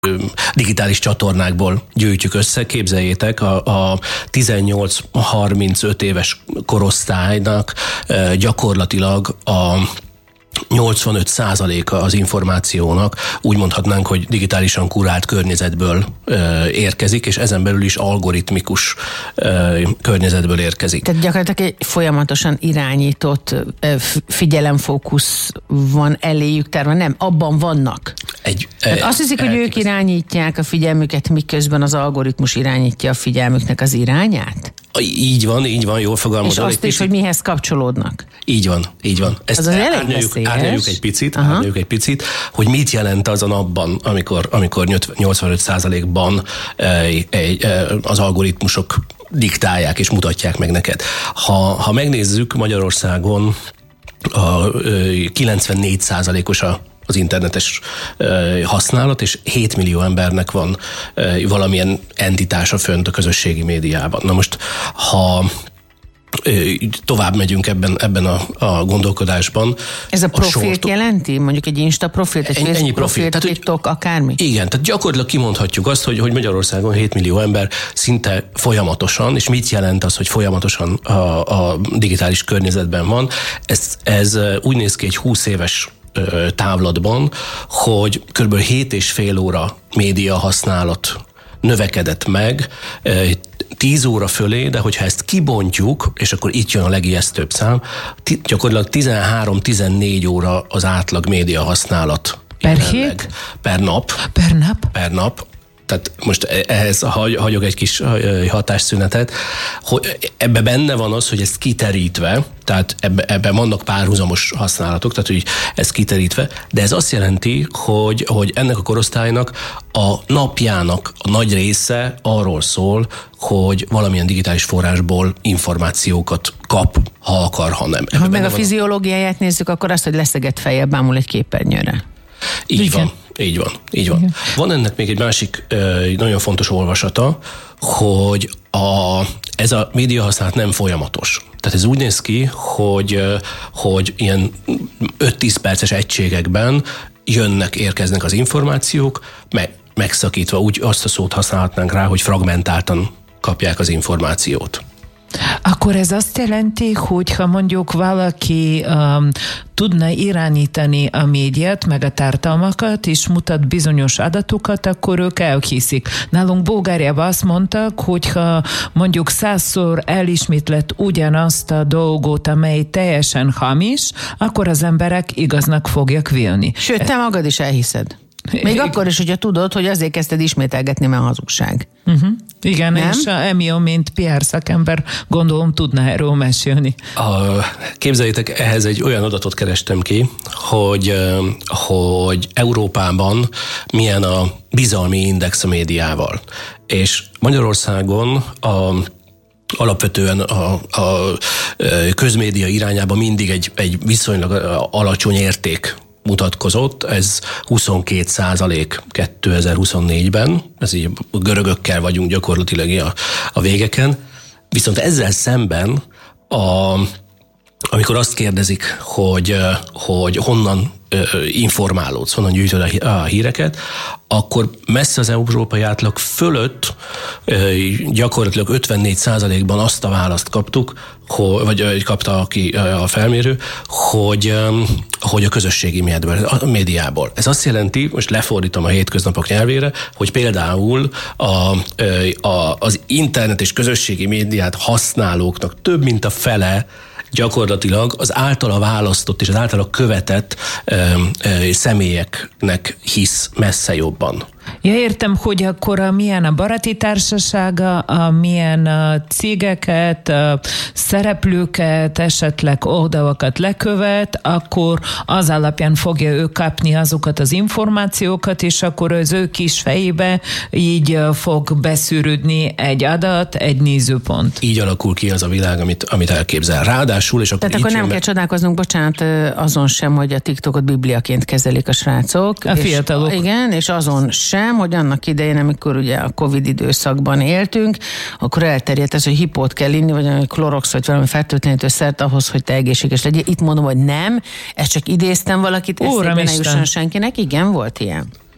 digitális csatornákból gyűjtjük össze. Képzeljétek, a 18-35 éves korosztálynak gyakorlatilag a 85%-a az információnak úgy mondhatnánk, hogy digitálisan kurált környezetből érkezik, és ezen belül is algoritmikus környezetből érkezik. Tehát gyakorlatilag egy folyamatosan irányított figyelemfókusz van eléjük, tehát nem, abban vannak. Azt hiszik, hogy ők irányítják a figyelmüket, miközben az algoritmus irányítja a figyelmüknek az irányát? Így van, jól fogalmazol. És azt is, hogy mihez kapcsolódnak. Így van. Ezt árnyaljuk egy picit, hogy mit jelent az a napban, amikor 85%-ban az algoritmusok diktálják és mutatják meg neked. Ha megnézzük, Magyarországon a 94%-os az internetes használat, és 7 millió embernek van valamilyen entitása fönt a közösségi médiában. Na most, ha tovább megyünk ebben a gondolkodásban. Ez a profilt jelenti? Mondjuk egy Insta profilt, egy Facebook profilt, TikTok, akármi? Igen, tehát gyakorlatilag kimondhatjuk azt, hogy Magyarországon 7 millió ember szinte folyamatosan, és mit jelent az, hogy folyamatosan a digitális környezetben van? Ez úgy néz ki egy 20 éves távlatban, hogy kb. 7,5 óra média használat növekedett meg, 10 óra fölé, de hogyha ezt kibontjuk, és akkor itt jön a legijesztőbb szám, gyakorlatilag 13-14 óra az átlag média használat. Per hét? Per nap. Per nap. Tehát most ehhez hagyok egy kis hatásszünetet, hogy ebbe benne van az, hogy ezt kiterítve, tehát ebben vannak párhuzamos használatok, tehát hogy ez kiterítve, de ez azt jelenti, hogy ennek a korosztálynak a napjának a nagy része arról szól, hogy valamilyen digitális forrásból információkat kap, ha akar, ha nem. Ha meg a fiziológiáját nézzük, akkor azt, hogy leszeget fejjel bámul egy képernyőre. Így van. Igen. Van ennek még egy másik nagyon fontos olvasata, hogy ez a média használat nem folyamatos. Tehát ez úgy néz ki, hogy ilyen 5-10 perces egységekben érkeznek az információk, megszakítva, úgy azt a szót használhatnánk rá, hogy fragmentáltan kapják az információt. Akkor ez azt jelenti, hogy ha mondjuk valaki tudna irányítani a médiát, meg a tartalmakat, és mutat bizonyos adatokat, akkor ők elhiszik. Nálunk Bulgáriában azt mondtak, hogy ha mondjuk 100-szor elismétlet ugyanazt a dolgot, amely teljesen hamis, akkor az emberek igaznak fogják vélni. Sőt, te magad is elhiszed. Még akkor is, hogyha tudod, hogy azért kezdted ismételgetni, mert hazugság. Igen, nem? És Emil, mint PR szakember, gondolom tudna erről mesélni. Képzeljétek, ehhez egy olyan adatot kerestem ki, hogy Európában milyen a bizalmi index a médiával. És Magyarországon alapvetően a közmédia irányában mindig egy viszonylag alacsony érték mutatkozott, ez 22% 2024-ben, ez így a görögökkel vagyunk gyakorlatilag a végeken, viszont ezzel szemben, amikor azt kérdezik, hogy honnan informálódsz, honnan gyűjtöd a híreket, akkor messze az európai átlag fölött gyakorlatilag 54%-ban azt a választ kaptuk, vagy kapta a felmérő, hogy a közösségi médiából. Ez azt jelenti, most lefordítom a hétköznapok nyelvére, hogy például az internet és közösségi médiát használóknak több mint a fele gyakorlatilag az általa választott és az általa követett személyeknek hisz messze jobban. Ja, értem, hogy akkor milyen a baráti társasága, milyen cégeket, szereplőket, esetleg oldalakat lekövet, akkor az alapján fogja ő kapni azokat az információkat, és akkor az ő kis fejébe így fog beszűrődni egy adat, egy nézőpont. Így alakul ki az a világ, amit elképzel. Ráadásul, és akkor tehát akkor nem kell csodálkoznunk, bocsánat, azon sem, hogy a TikTokot bibliaként kezelik a srácok. A fiatalok. Igen, és azon sem, hogy annak idején, amikor ugye a Covid időszakban éltünk, akkor elterjedt ez, hogy hipót kell inni, vagy klorox, vagy valami fertőtlenítő szert ahhoz, hogy te egészséges legyél. Itt mondom, hogy nem, ezt csak idéztem valakit, eszébe ne jusson senkinek. Igen, volt ilyen.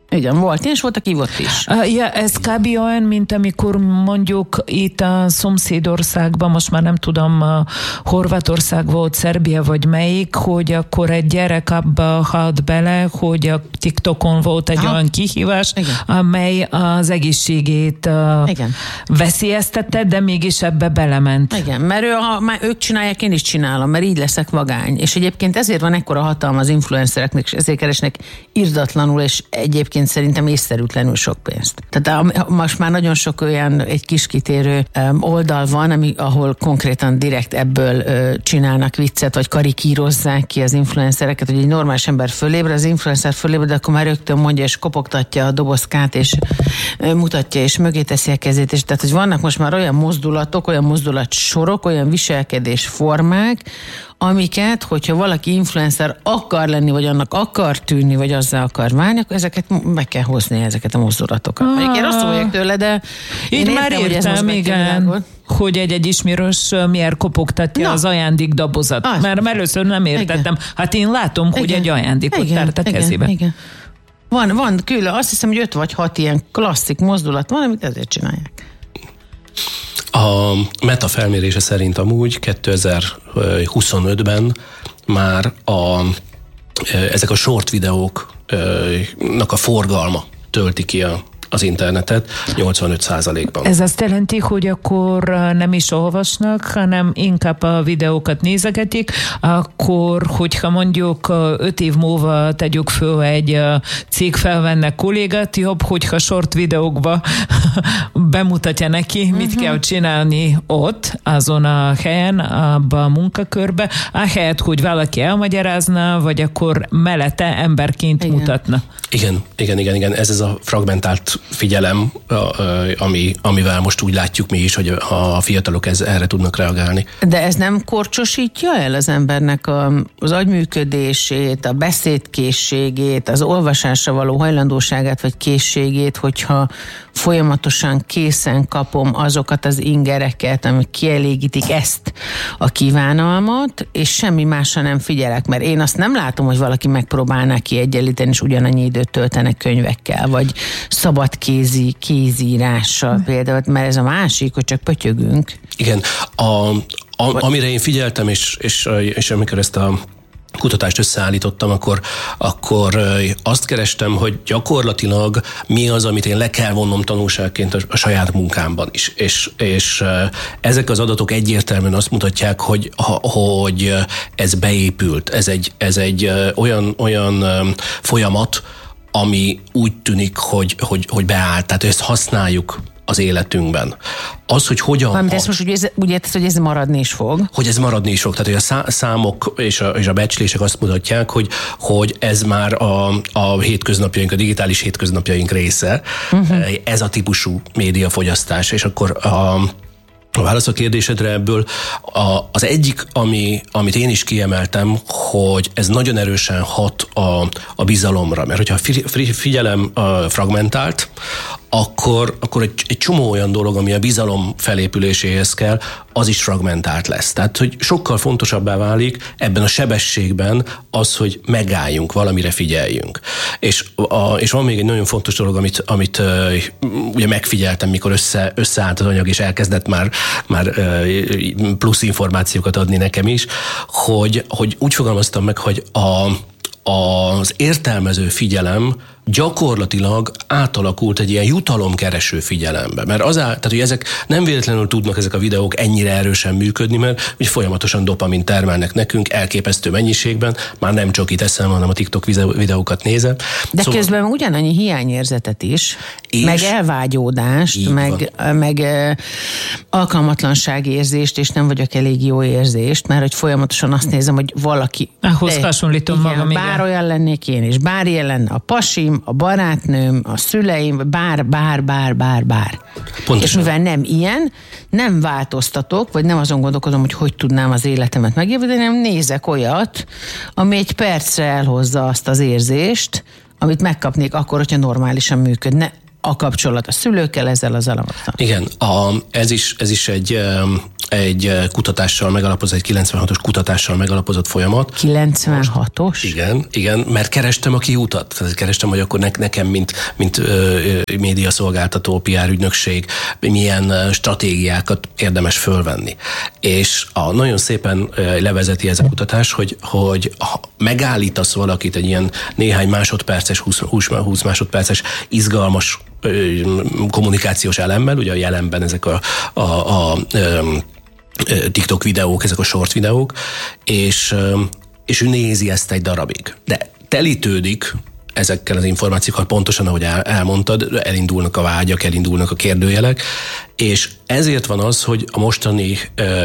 Igen, volt és volt, aki ivott is. Ja, ez kb. Olyan, mint amikor mondjuk itt a szomszédországban, most már nem tudom, Horvátország volt, Szerbia vagy melyik, hogy akkor egy gyerek abba halt bele, hogy a TikTokon volt egy olyan kihívás, igen, amely az egészségét veszélyeztette, de mégis ebbe belement. Igen, mert ők csinálják, én is csinálom, mert így leszek vagány. És egyébként ezért van ekkora hatalma az influencereknek, és ezért keresnek irdatlanul, és egyébként szerintem észszerűtlenül sok pénzt. Tehát most már nagyon sok olyan egy kis kitérő oldal van, ahol konkrétan direkt ebből csinálnak viccet, vagy karikírozzák ki az influencereket, hogy egy normális ember fölébre, az influencer fölébre, de akkor már rögtön mondja, és kopogtatja a dobozkát, és mutatja, és mögé teszi a kezét. És tehát, hogy vannak most már olyan mozdulatok, olyan mozdulatsorok, olyan viselkedésformák, amiket, hogyha valaki influencer akar lenni, vagy annak akar tűnni, vagy azzal akar válni, akkor ezeket meg kell hozni, ezeket a mozdulatokat. Én azt vagyok tőle, de én már értem, igen, hogy egy ismerős miért kopogtatja az ajándékdobozat. Mert először nem értettem. Igen. Hát én látom, hogy egy ajándékot tárt a kezébe. Igen. Van külön, azt hiszem, hogy 5 vagy 6 ilyen klasszik mozdulat van, amit ezért csinálják. A Meta felmérése szerint amúgy 2025-ben már ezek a short videóknak a forgalma tölti ki az internetet 85%-ban. Ez azt jelenti, hogy akkor nem is olvasnak, hanem inkább a videókat nézegetik, akkor, hogyha mondjuk 5 év múlva tegyük föl egy cég felvenne kollégát, jobb, hogyha short videókba bemutatja neki, mit kell csinálni ott, azon a helyen, abban a munkakörbe, ahelyett, hogy valaki elmagyarázna, vagy akkor mellette emberként mutatna. Igen. Ez a fragmentált figyelem, amivel most úgy látjuk mi is, hogy a fiatalok erre tudnak reagálni. De ez nem korcsosítja el az embernek az agyműködését, a beszédkészségét, az olvasásra való hajlandóságát vagy készségét, hogyha folyamatosan készen kapom azokat az ingereket, amik kielégítik ezt a kívánalmat, és semmi másra nem figyelek, mert én azt nem látom, hogy valaki megpróbálná kiegyenlíteni, és ugyanannyi időt töltenek könyvekkel, vagy kézírással például, mert ez a másik, hogy csak pötyögünk. Igen, amire én figyeltem, és amikor ezt a kutatást összeállítottam, akkor azt kerestem, hogy gyakorlatilag mi az, amit én le kell vonnom tanulságként a saját munkámban is. És ezek az adatok egyértelműen azt mutatják, hogy ez beépült. Ez egy olyan folyamat, ami úgy tűnik, hogy beállt. Tehát ezt használjuk az életünkben. Az, hogy hogyan... De ezt most úgy értesz, hogy ez maradni is fog? Hogy ez maradni is fog. Tehát, hogy a számok és a becslések azt mutatják, hogy ez már a hétköznapjaink, a digitális hétköznapjaink része. Ez a típusú médiafogyasztás. És akkor a válasz a kérdésedre ebből az egyik, amit én is kiemeltem, hogy ez nagyon erősen hat a bizalomra, mert hogyha figyelem fragmentált, akkor egy csomó olyan dolog, ami a bizalom felépüléséhez kell, az is fragmentált lesz. Tehát, hogy sokkal fontosabbá válik ebben a sebességben az, hogy megálljunk, valamire figyeljünk. És van még egy nagyon fontos dolog, amit ugye megfigyeltem, mikor összeállt az anyag, és elkezdett már plusz információkat adni nekem is, hogy úgy fogalmaztam meg, hogy az értelmező figyelem gyakorlatilag átalakult egy ilyen jutalomkereső figyelembe. Mert tehát, hogy ezek nem véletlenül tudnak ezek a videók ennyire erősen működni, mert úgy folyamatosan dopamin termelnek nekünk elképesztő mennyiségben, már nem csak itt eszem, hanem a TikTok videókat nézem. De szóval közben ugyanannyi hiányérzetet is, meg elvágyódást, meg alkalmatlanságérzést, és nem vagyok elég jó érzést, mert hogy folyamatosan azt nézem, hogy valaki... Ahhoz hasonlítom magam, igen. Bár olyan lennék én is, bár ilyen lenne a pasim, a barátnőm, a szüleim, bár. Pontosan. És mivel nem ilyen, nem változtatok, vagy nem azon gondolkodom, hogy tudnám az életemet megélni, hanem nézek olyat, ami egy percre elhozza azt az érzést, amit megkapnék akkor, hogyha normálisan működne a kapcsolat a szülőkkel, ezzel az alamattal. Igen, ez is egy egy kutatással megalapozott, egy 96-os kutatással megalapozott folyamat. 96-os? Igen, mert kerestem a kiutat. Tehát kerestem, hogy akkor nekem, mint médiaszolgáltató, PR ügynökség, milyen stratégiákat érdemes fölvenni. És nagyon szépen levezeti ez a kutatás, hogy megállítasz valakit egy ilyen néhány másodperces, 20 másodperces izgalmas kommunikációs elemmel, ugye a jelenben ezek a TikTok videók, ezek a short videók, és ő nézi ezt egy darabig. De telítődik ezekkel az információkkal, pontosan ahogy elmondtad, elindulnak a vágyak, elindulnak a kérdőjelek, és ezért van az, hogy a mostani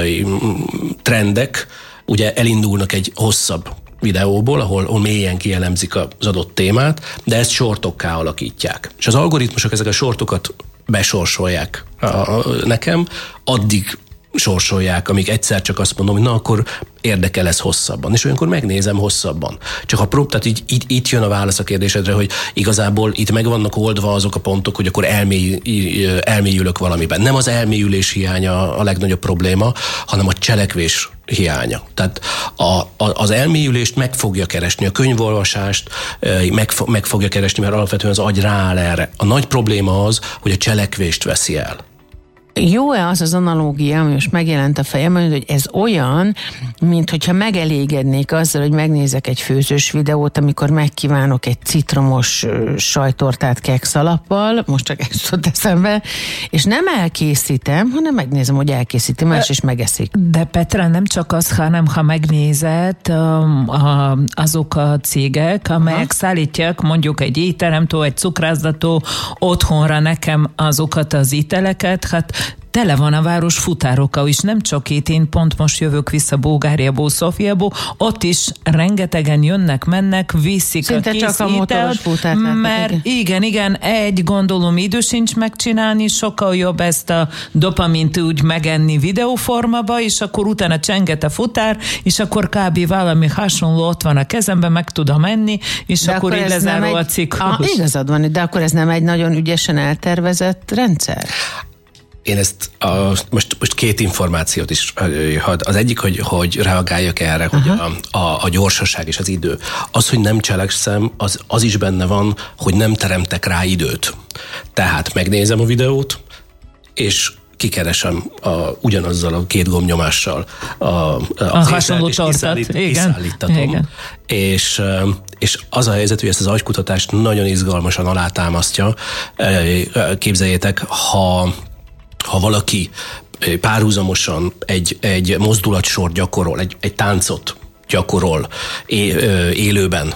trendek ugye elindulnak egy hosszabb videóból, ahol mélyen kielemzik az adott témát, de ezt sortokká alakítják. És az algoritmusok ezek a sortokat besorsolják nekem, addig sorsolják, amíg egyszer csak azt mondom, hogy na akkor érdekel ez hosszabban. És olyankor megnézem hosszabban. Csak tehát itt jön a válasz a kérdésedre, hogy igazából itt meg vannak oldva azok a pontok, hogy akkor elmélyülök valamiben. Nem az elmélyülés hiánya a legnagyobb probléma, hanem a cselekvés hiánya. Tehát az elmélyülést meg fogja keresni, a könyvolvasást meg fogja keresni, mert alapvetően az agy rááll erre. A nagy probléma az, hogy a cselekvést veszi el. Jó-e az az analógia, ami most megjelent a fejemben, hogy ez olyan, mint hogyha megelégednék azzal, hogy megnézek egy főzős videót, amikor megkívánok egy citromos sajtortát kekszalappal, most csak ezt jutott eszembe, és nem elkészítem, hanem megnézem, hogy elkészíti más, és megeszik. De Petra, nem csak az, hanem ha megnézed azok a cégek, amelyek szállítják mondjuk egy étteremtől, egy cukrászdató otthonra nekem azokat az ételeket, hát tele van a város futárokkal is, nem csak itt, én pont most jövök vissza Bulgáriából, Szofiából, ott is rengetegen jönnek, mennek, viszik szinte a kész csak a motoros futár. mert igen, egy gondolom idő sincs megcsinálni, sokkal jobb ezt a dopamint úgy megenni videóformaba, és akkor utána csenget a futár, és akkor kb. Valami hasonló ott van a kezemben, meg tudom menni, és de akkor így lezárul a ciklus. Igazad van, de akkor ez nem egy nagyon ügyesen eltervezett rendszer? Én ezt most két információt is az egyik, hogy reagáljak erre, hogy a gyorsaság és az idő. Az, hogy nem cselekszem, az is benne van, hogy nem teremtek rá időt. Tehát megnézem a videót, és kikeresem ugyanazzal a két gombnyomással az hasonló csortat. Kiszállítatom. És az a helyzet, hogy ezt az agykutatást nagyon izgalmasan alátámasztja. Képzeljétek, ha valaki párhuzamosan egy mozdulatsort gyakorol, egy táncot gyakorol élőben,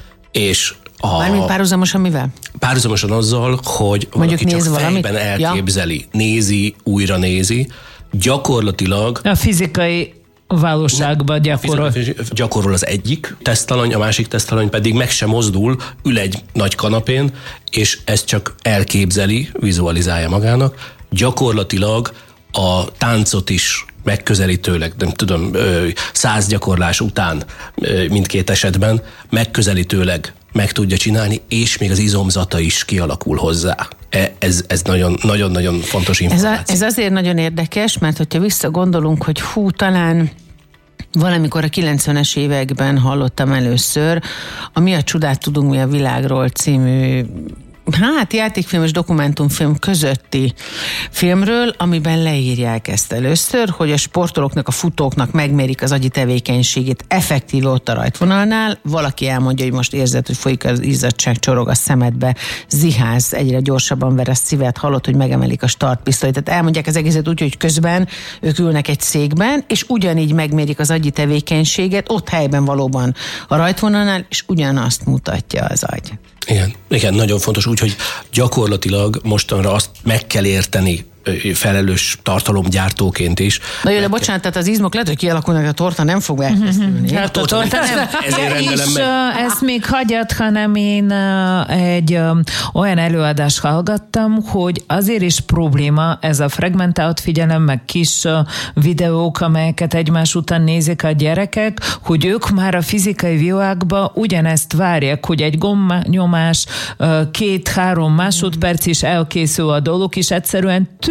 és mármint párhuzamosan mivel? Párhuzamosan azzal, hogy valaki csak fejben elképzeli, nézi, újra nézi, gyakorlatilag a fizikai valóságban gyakorol az egyik tesztalany, a másik tesztalany pedig meg sem mozdul, ül egy nagy kanapén, és ezt csak elképzeli, vizualizálja magának. Gyakorlatilag a táncot is megközelítőleg, nem tudom, 100 gyakorlás után mindkét esetben megközelítőleg meg tudja csinálni, és még az izomzata is kialakul hozzá. Ez nagyon-nagyon fontos információ. Ez azért nagyon érdekes, mert hogyha visszagondolunk, hogy talán valamikor a 90-es években hallottam először a Mi a csodát tudunk mi a világról című játékfilm és dokumentumfilm közötti filmről, amiben leírják ezt először, hogy a sportolóknak, a futóknak megmérik az agyi tevékenységét effektíve ott a rajtvonalnál. Valaki elmondja, hogy most érzed, hogy folyik az izzadság, csorog a szemedbe, ziház, egyre gyorsabban ver a szíved, hallod, hogy megemelik a startpisztolyt. Tehát elmondják az egészet úgy, hogy közben ők ülnek egy székben, és ugyanígy megmérik az agyi tevékenységet, ott helyben valóban a rajtvonalnál, és ugyanazt mutatja az agy. Igen, nagyon fontos, úgyhogy gyakorlatilag mostanra azt meg kell érteni felelős tartalomgyártóként is. Na jó, de bocsánat, tehát az izmok lehet, hogy kialakulnak, a torta nem fog elkészülni. Hát a torta nem. És ezt még hagyjad, hanem én egy olyan előadást hallgattam, hogy azért is probléma ez a fragmentált figyelem, meg kis videók, amelyeket egymás után nézik a gyerekek, hogy ők már a fizikai világban ugyanezt várják, hogy egy gombnyomás 2-3 másodperc is elkészül a dolog, és egyszerűen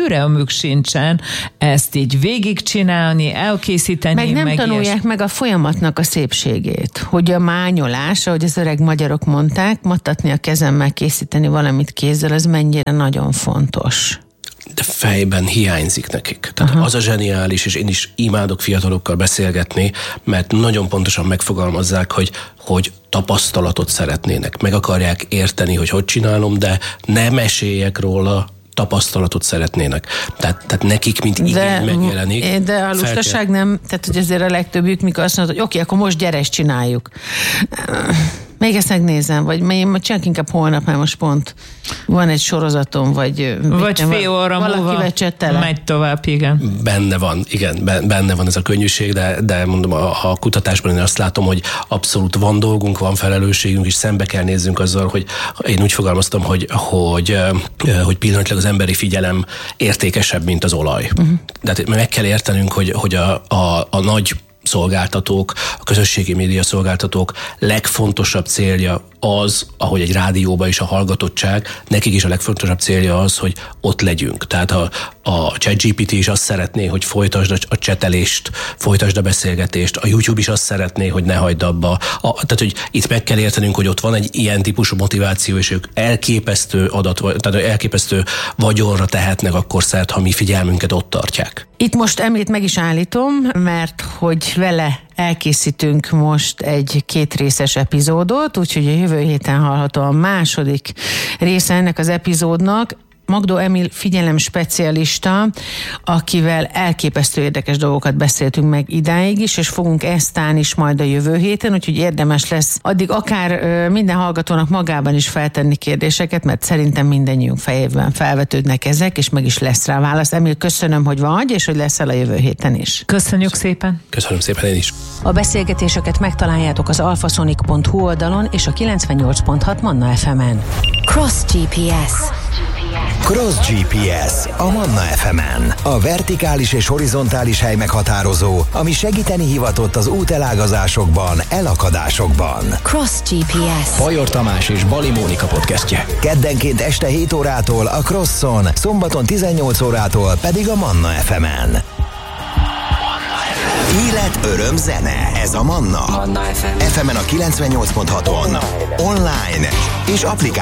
türelmük sincsen ezt így végigcsinálni, elkészíteni. Meg nem tanulják meg a folyamatnak a szépségét, hogy a mányolás, ahogy az öreg magyarok mondták, mattatni a kezemmel, készíteni valamit kézzel, ez mennyire nagyon fontos. De fejben hiányzik nekik. Tehát az a zseniális, és én is imádok fiatalokkal beszélgetni, mert nagyon pontosan megfogalmazzák, hogy tapasztalatot szeretnének. Meg akarják érteni, hogy csinálom, de ne meséljek róla, tapasztalatot szeretnének. Tehát nekik, mint igény megjelenik. De a lustaság nem, tehát hogy azért a legtöbbjük, mikor azt mondod, hogy oké, akkor most gyere, ezt csináljuk. Még ezt megnézem, vagy csináljuk inkább holnap, mert most pont van egy sorozatom, vagy fél óra múlva megy tovább, igen. Benne van ez a könnyűség, de mondom, a kutatásban én azt látom, hogy abszolút van dolgunk, van felelősségünk, és szembe kell nézzünk azzal, hogy én úgy fogalmaztam, hogy pillanatlag az emberi figyelem értékesebb, mint az olaj. De meg kell értenünk, hogy a nagy szolgáltatók, a közösségi média szolgáltatók legfontosabb célja az, ahogy egy rádióban is a hallgatottság, nekik is a legfontosabb célja az, hogy ott legyünk. Tehát a ChatGPT is azt szeretné, hogy folytasd a csetelést, folytasd a beszélgetést, a YouTube is azt szeretné, hogy ne hagyd abba. Tehát, hogy itt meg kell értenünk, hogy ott van egy ilyen típusú motiváció, és ők elképesztő tehát elképesztő vagyonra tehetnek akkor szert, ha mi figyelmünket ott tartják. Itt most Emilit meg is állítom, mert hogy vele elkészítünk most egy 2 részes epizódot, úgyhogy a jövő héten hallható a második része ennek az epizódnak. Magdó Emil figyelem specialista, akivel elképesztő érdekes dolgokat beszéltünk meg idáig is, és fogunk eztán is majd a jövő héten, úgyhogy érdemes lesz addig akár minden hallgatónak magában is feltenni kérdéseket, mert szerintem mindannyiunk fejében felvetődnek ezek, és meg is lesz rá válasz. Emil, köszönöm, hogy vagy, és hogy leszel a jövő héten is. Köszönjük szépen. Köszönöm szépen én is. A beszélgetéseket megtaláljátok az alfasonic.hu oldalon és a 98.6 Manna FM-en. Cross GPS. Cross GPS a Manna FM-en. A vertikális és horizontális hely meghatározó, ami segíteni hivatott az útelágazásokban, elakadásokban. Cross GPS. Bajor Tamás és Bali Mónika podcastje. Keddenként este 7 órától a Crosson, szombaton 18 órától pedig a Manna FM-en. Élet, öröm, zene. Ez a Manna. Manna FM. FM-en a 98.6-on. Online és applikációban.